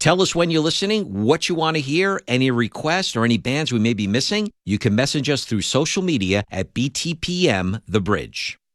Tell us when you're listening, what you want to hear, any requests or any bands we may be missing. You can message us through social media at BTPM The Bridge.